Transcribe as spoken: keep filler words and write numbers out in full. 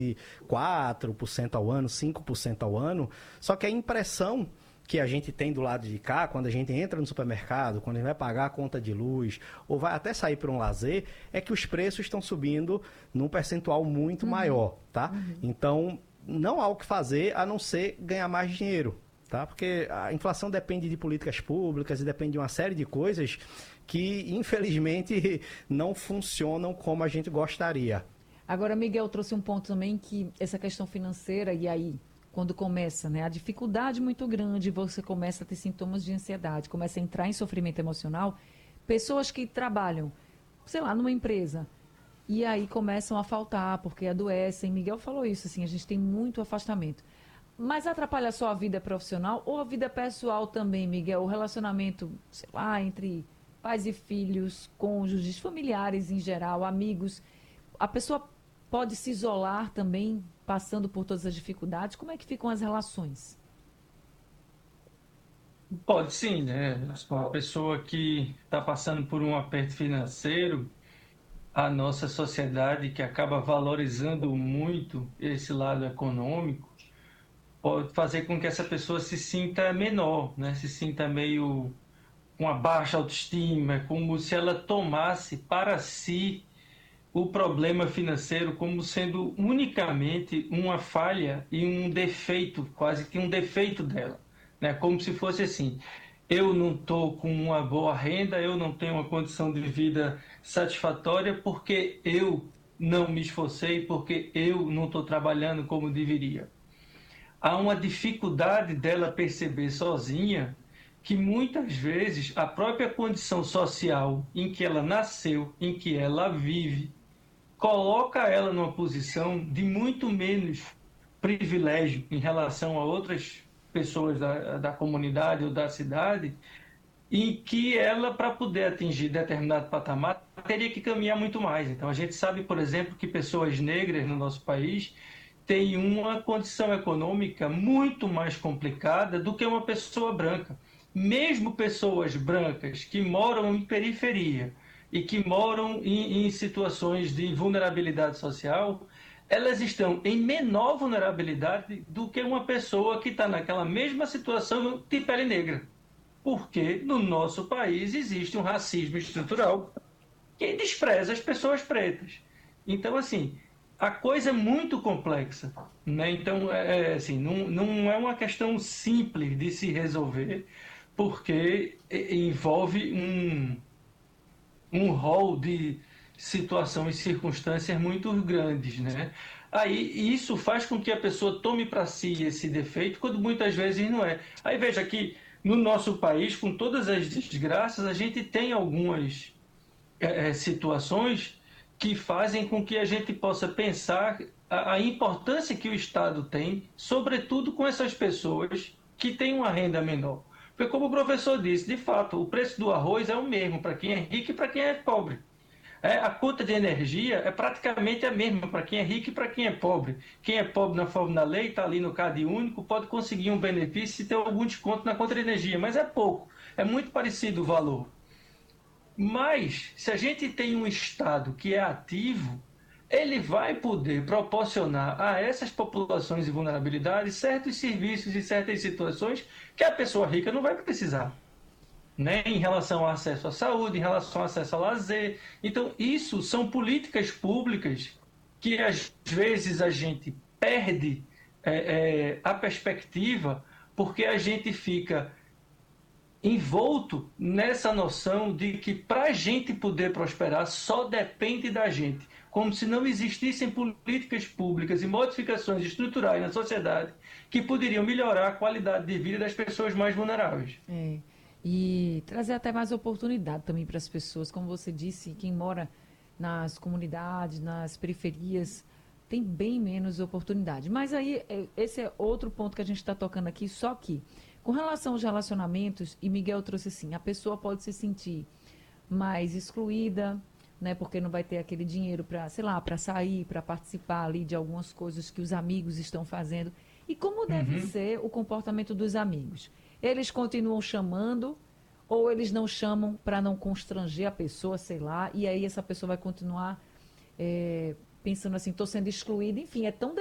quatro por cento ao ano, cinco por cento ao ano. Só que a impressão que a gente tem do lado de cá, quando a gente entra no supermercado, quando a gente vai pagar a conta de luz, ou vai até sair para um lazer, é que os preços estão subindo num percentual muito uhum. maior, tá? Uhum. Então, não há o que fazer a não ser ganhar mais dinheiro, tá? Porque a inflação depende de políticas públicas e depende de uma série de coisas que, infelizmente, não funcionam como a gente gostaria. Agora, Miguel trouxe um ponto também que essa questão financeira, e aí, quando começa, né, a dificuldade muito grande, você começa a ter sintomas de ansiedade, começa a entrar em sofrimento emocional, pessoas que trabalham, sei lá, numa empresa, e aí começam a faltar, porque adoecem. Miguel falou isso, assim, a gente tem muito afastamento. Mas atrapalha só a vida profissional ou a vida pessoal também, Miguel? O relacionamento, sei lá, entre pais e filhos, cônjuges, familiares em geral, amigos. A pessoa pode se isolar também, passando por todas as dificuldades. Como é que ficam as relações? Pode sim, né? A pessoa que está passando por um aperto financeiro, a nossa sociedade que acaba valorizando muito esse lado econômico, pode fazer com que essa pessoa se sinta menor, né? Se sinta meio com uma baixa autoestima, como se ela tomasse para si o problema financeiro como sendo unicamente uma falha e um defeito, quase que um defeito dela, né? Como se fosse assim: eu não estou com uma boa renda, eu não tenho uma condição de vida satisfatória porque eu não me esforcei, porque eu não estou trabalhando como deveria. Há uma dificuldade dela perceber sozinha que muitas vezes a própria condição social em que ela nasceu, em que ela vive, coloca ela numa posição de muito menos privilégio em relação a outras pessoas da, da comunidade ou da cidade, em que ela, para poder atingir determinado patamar, teria que caminhar muito mais. Então, a gente sabe, por exemplo, que pessoas negras no nosso país têm uma condição econômica muito mais complicada do que uma pessoa branca. Mesmo pessoas brancas que moram em periferia e que moram em, em situações de vulnerabilidade social, elas estão em menor vulnerabilidade do que uma pessoa que está naquela mesma situação de pele negra. Porque no nosso país existe um racismo estrutural que despreza as pessoas pretas. Então, assim, a coisa é muito complexa, né? Então, é, assim, não, não é uma questão simples de se resolver, porque envolve um, um rol de situações e circunstâncias muito grandes, né? Aí isso faz com que a pessoa tome para si esse defeito, quando muitas vezes não é. Aí veja que no nosso país, com todas as desgraças, a gente tem algumas é, situações que fazem com que a gente possa pensar a, a importância que o Estado tem, sobretudo com essas pessoas que têm uma renda menor. Porque, como o professor disse, de fato, o preço do arroz é o mesmo para quem é rico e para quem é pobre. É, a conta de energia é praticamente a mesma para quem é rico e para quem é pobre. Quem é pobre na forma da lei, está ali no Cade Único, pode conseguir um benefício e ter algum desconto na conta de energia, mas é pouco, é muito parecido o valor. Mas, se a gente tem um Estado que é ativo, ele vai poder proporcionar a essas populações de vulnerabilidade certos serviços e certas situações que a pessoa rica não vai precisar. Né, em relação ao acesso à saúde, em relação ao acesso ao lazer. Então, isso são políticas públicas que, às vezes, a gente perde é, é, a perspectiva porque a gente fica envolto nessa noção de que, para a gente poder prosperar, só depende da gente. Como se não existissem políticas públicas e modificações estruturais na sociedade que poderiam melhorar a qualidade de vida das pessoas mais vulneráveis. É. E trazer até mais oportunidade também para as pessoas. Como você disse, quem mora nas comunidades, nas periferias, tem bem menos oportunidade. Mas aí, esse é outro ponto que a gente está tocando aqui, só que, com relação aos relacionamentos, e Miguel trouxe assim, a pessoa pode se sentir mais excluída, né, porque não vai ter aquele dinheiro para, sei lá, para sair, para participar ali de algumas coisas que os amigos estão fazendo. E como deve Uhum. ser o comportamento dos amigos? Eles continuam chamando ou eles não chamam para não constranger a pessoa, sei lá, e aí essa pessoa vai continuar é, pensando assim, estou sendo excluída, enfim, é tão